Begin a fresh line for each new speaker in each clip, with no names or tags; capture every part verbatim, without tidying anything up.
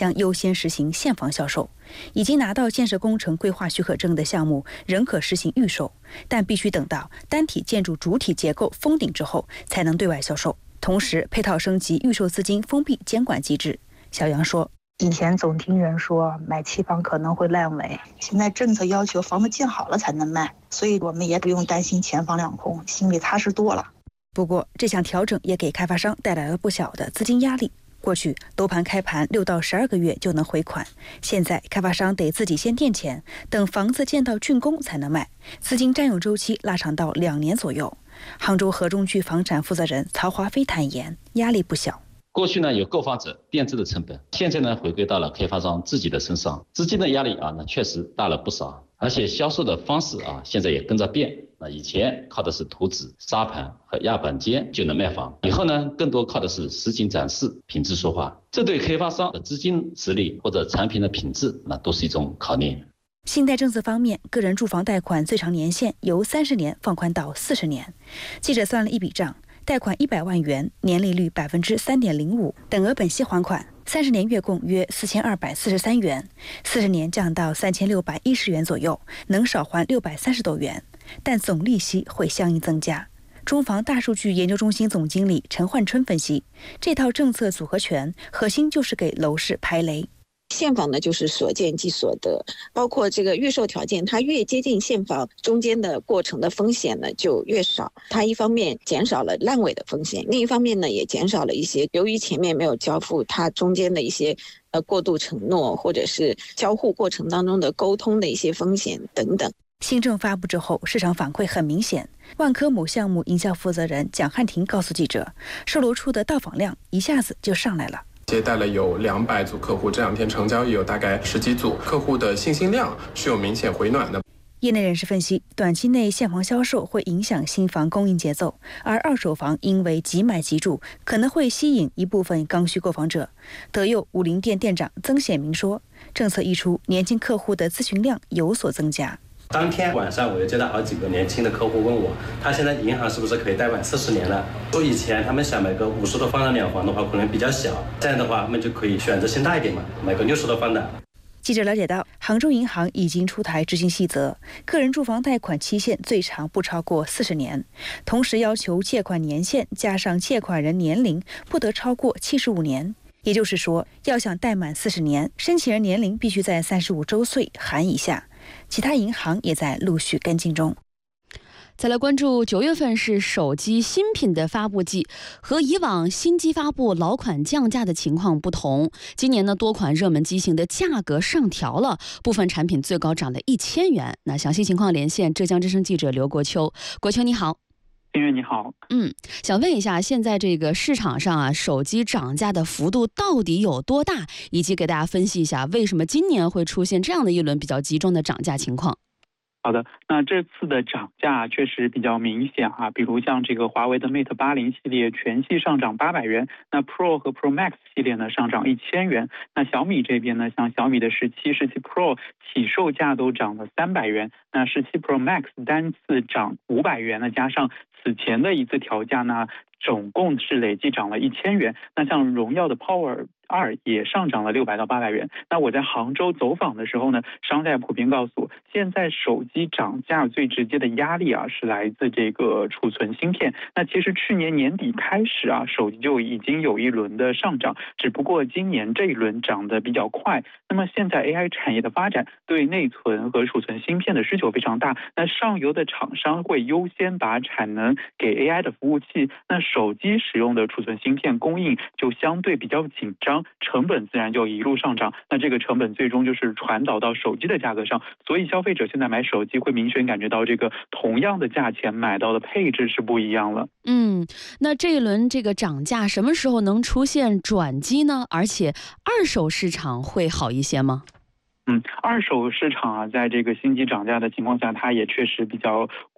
将优先实行现房销售。已经拿到建设工程规划许可证的项目仍可实行预售，但必须等到单体建筑主体结构封顶之后才能对外销售。同时，配套升级预售资金封闭监管机制。小杨说，
以前总听人说买期房可能会烂尾，现在政策要求房子建好了才能卖，所以我们也不用担心钱房两空，心里踏实多了。
不过，这项调整也给开发商带来了不小的资金压力。过去楼盘开盘六到十二个月就能回款，现在开发商得自己先垫钱，等房子建到竣工才能卖，资金占用周期拉长到两年左右。杭州河中区房产负责人曹华飞坦言，压力不小。
过去呢有购房者垫资的成本，现在呢回归到了开发商自己的身上，资金的压力啊，那确实大了不少，而且销售的方式啊，现在也跟着变。那以前靠的是图纸、沙盘和压板间就能卖房，以后呢更多靠的是实景展示、品质说话，这对开发商的资金实力或者产品的品质，那都是一种考验。
信贷政策方面，个人住房贷款最长年限由三十年放宽到四十年。记者算了一笔账，贷款一百万元，年利率百分之三点零五，等额本息还款，三十年月供约四千二百四十三元，四十年降到三千六百一十元左右，能少还六百三十多元，但总利息会相应增加。中房大数据研究中心总经理陈焕春分析，这套政策组合拳核心就是给楼市排雷。
现房呢就是所见即所得，包括这个预售条件，它越接近现房，中间的过程的风险呢就越少。它一方面减少了烂尾的风险，另一方面呢也减少了一些由于前面没有交付，它中间的一些呃过度承诺或者是交互过程当中的沟通的一些风险等等。
新政发布之后，市场反馈很明显。万科某项目营销负责人蒋汉庭告诉记者，售楼处的到访量一下子就上来了。
接待了有两百组客户，这两天成交也有大概十几组，客户的信心量是有明显回暖的。
业内人士分析，短期内现房销售会影响新房供应节奏，而二手房因为即买即住，可能会吸引一部分刚需购房者。德佑武林店店长曾显明说，政策一出，年轻客户的咨询量有所增加。
当天晚上我就接到好几个年轻的客户问我，他现在银行是不是可以贷款四十年了？说以前他们想买个五十多方的两房的话，可能比较小，这样的话他们就可以选择性大一点嘛，买个六十多方的。
记者了解到，杭州银行已经出台执行细则，个人住房贷款期限最长不超过四十年，同时要求借款年限加上借款人年龄不得超过七十五年。也就是说，要想贷满四十年，申请人年龄必须在三十五周岁含以下。其他银行也在陆续跟进中。
再来关注九月份是手机新品的发布季，和以往新机发布老款降价的情况不同，今年呢多款热门机型的价格上调了，部分产品最高涨了一千元。那详细情况连线浙江之声记者刘国秋。国秋你好。
音乐你好，
嗯，想问一下，现在这个市场上啊，手机涨价的幅度到底有多大？以及给大家分析一下，为什么今年会出现这样的一轮比较集中的涨价情况？
好的，那这次的涨价确实比较明显啊，比如像这个华为的 Mate 八零系列全系上涨八百元，那 Pro 和 Pro Max 系列呢上涨一千元，那小米这边呢，像小米的十七、十七 Pro 起售价都涨了三百元，那十七 Pro Max 单次涨五百元呢，加上此前的一次调价呢，总共是累计涨了一千元。那像荣耀的 Power二也上涨了六百到八百元。那我在杭州走访的时候呢，商家普遍告诉我，现在手机涨价最直接的压力啊，是来自这个储存芯片。那其实去年年底开始啊，手机就已经有一轮的上涨，只不过今年这一轮涨得比较快。那么现在 A I 产业的发展对内存和储存芯片的需求非常大，那上游的厂商会优先把产能给 A I 的服务器，那手机使用的储存芯片供应就相对比较紧张，成本自然就一路上涨，那这个成本最终就是传导到手机的价格上，所以消费者现在买手机会明显感觉到这个同样的价钱买到的配置是不一样了。
嗯，那这一轮这个涨价什么时候能出现转机呢？而且二手市场会好一些吗？
嗯，二手市场啊，在这个新机涨价的情况下，它也确实比较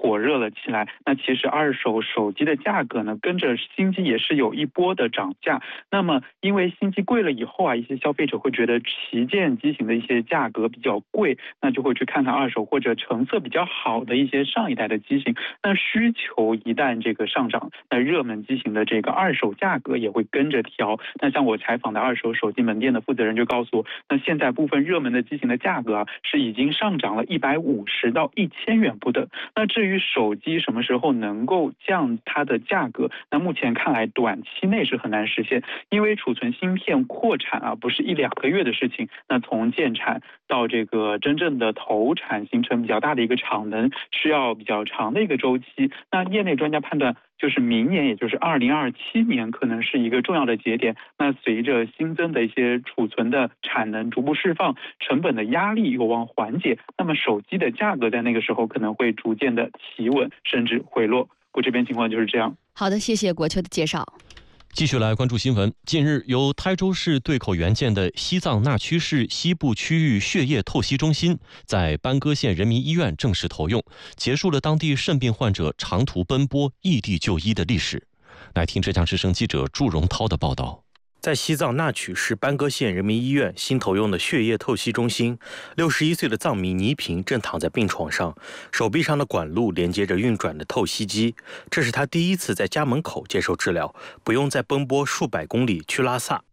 火热了起来。那其实二手手机的价格呢，跟着新机也是有一波的涨价。那么因为新机贵了以后啊，一些消费者会觉得旗舰机型的一些价格比较贵，那就会去看看二手或者成色比较好的一些上一代的机型。那需求一旦这个上涨，那热门机型的这个二手价格也会跟着调。那像我采访的二手手机门店的负责人就告诉我，那现在部分热门的机型的价格啊，是已经上涨了一百五十到一千元不等。那至于手机什么时候能够降它的价格，那目前看来短期内是很难实现，因为储存芯片扩产啊，不是一两个月的事情。那从建产到这个真正的投产，形成比较大的一个产能，需要比较长的一个周期。那业内专家判断，就是明年，也就是二零二七年，可能是一个重要的节点。那随着新增的一些储存的产能逐步释放，成本的压力有望缓解，那么手机的价格在那个时候可能会逐渐的企稳，甚至回落。我这边情况就是这样。
好的，谢谢国秋的介绍。
继续来关注新闻。近日，由台州市对口援建的西藏那曲市西部区域血液透析中心在班戈县人民医院正式投用，结束了当地肾病患者长途奔波异地就医的历史。来听浙江之声记者祝荣涛的报道。在西藏那曲市班戈县人民医院新投用的血液透析中心，六十一岁的藏民倪平正躺在病床上，手臂上的管路连接着运转的透析机。这是他第一次在家门口接受治疗，不用再奔波数百公里去拉萨。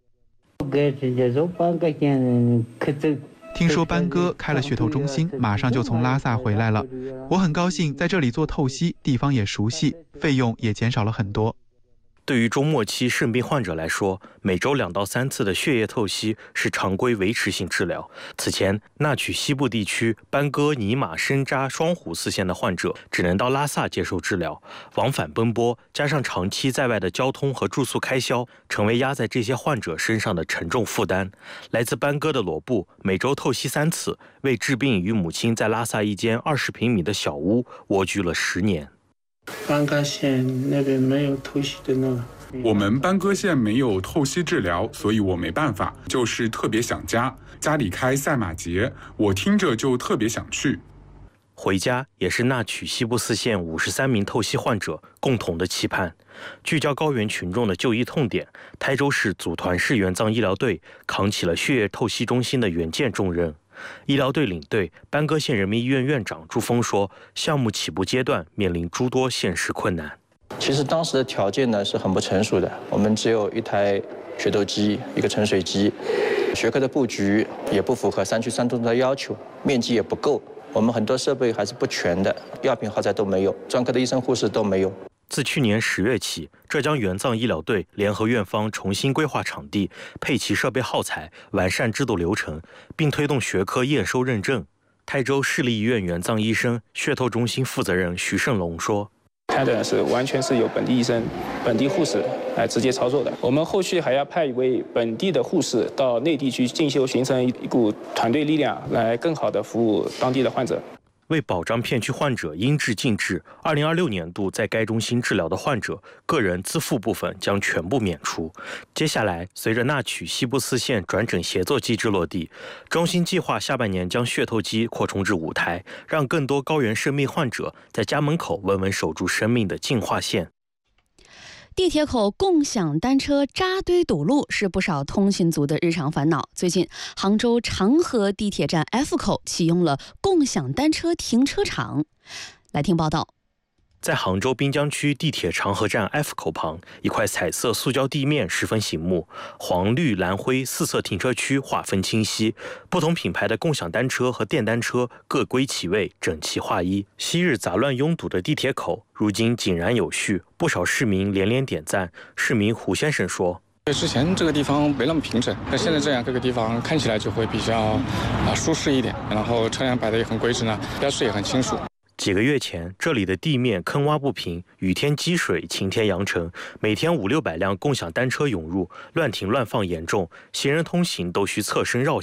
听说班戈开了血透中心，马上就从拉萨回来了。我很高兴在这里做透析，地方也熟悉，费用也减少了很多。
对于中末期肾病患者来说，每周两到三次的血液透析是常规维持性治疗。此前，那曲西部地区班戈、尼玛、申扎、双湖四县的患者只能到拉萨接受治疗，往返奔波，加上长期在外的交通和住宿开销，成为压在这些患者身上的沉重负担。来自班戈的罗布每周透析三次，为治病与母亲在拉萨一间二十平米的小屋蜗居了十年。
班戈县那边没有透析的那个，
我们班戈县没有透析治疗，所以我没办法，就是特别想家。家里开赛马节，我听着就特别想去。
回家也是那曲西部四县五十三名透析患者共同的期盼。聚焦高原群众的就医痛点，台州市组团式援藏医疗队扛起了血液透析中心的援建重任。医疗队领队班戈县人民医院院长朱峰说，项目起步阶段面临诸多现实困难。
其实当时的条件呢是很不成熟的，我们只有一台血透机，一个沉水机，学科的布局也不符合三区三中的要求，面积也不够，我们很多设备还是不全的，药品耗材都没有，专科的医生护士都没有。
自去年十月起，浙江援藏医疗队联合院方重新规划场地，配齐设备耗材，完善制度流程，并推动学科验收认证。台州市立医院援藏医生血透中心负责人徐胜龙说：“
开的是完全是由本地医生、本地护士来直接操作的。我们后续还要派一位本地的护士到内地去进修，形成一股团队力量，来更好的服务当地的患者。”
为保障片区患者应治尽治，二零二六年度在该中心治疗的患者个人自付部分将全部免除。接下来，随着那曲西部四县转诊协作机制落地，中心计划下半年将血透机扩充至五台，让更多高原肾病患者在家门口稳稳守住生命的净化线。
地铁口共享单车扎堆堵路是不少通勤族的日常烦恼。最近，杭州长河地铁站 F 口启用了共享单车停车场。来听报道。
在杭州滨江区地铁长河站 F 口旁，一块彩色塑胶地面十分醒目，黄绿蓝灰四色停车区划分清晰，不同品牌的共享单车和电单车各归其位，整齐划一。昔日杂乱拥堵的地铁口，如今井然有序，不少市民连连点赞。市民胡先生说：“
之前这个地方没那么平整，那现在这样，这个地方看起来就会比较啊舒适一点，然后车辆摆的也很规整啊，标识也很清楚。”
几个月前，这里的地面坑洼不平，雨天积水，晴天扬尘，每天五六百辆共享单车涌入，乱停乱放严重，行人通行都需侧身绕行。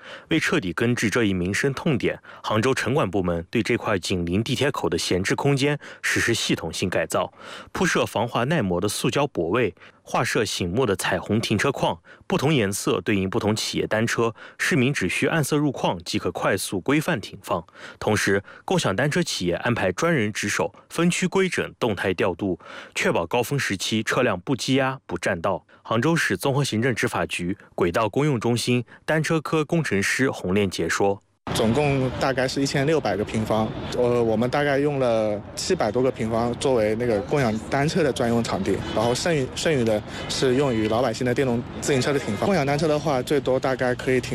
为彻底根治这一民生痛点，杭州城管部门对这块紧邻地铁口的闲置空间实施系统性改造，铺设防滑耐磨的塑胶泊位，画设醒目的彩虹停车框，不同颜色对应不同企业单车，市民只需按色入框即可快速规范停放。同时，共享单车企业安排专人值守，分区规整，动态调度，确保高峰时期车辆不积压、不占道。杭州市综合行政执法局轨道公用中心单车科工程师洪炼杰说。
总共大概是一千六百个平方，呃，我们大概用了七百多个平方作为那个共享单车的专用场地，然后剩余剩余的是用于老百姓的电动自行车的停放。共享单车的话，最多大概可以停